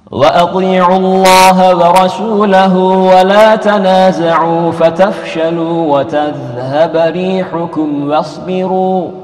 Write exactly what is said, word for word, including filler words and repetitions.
وأطيعوا الله ورسوله ولا تنازعوا فتفشلوا وتذهب ريحكم واصبروا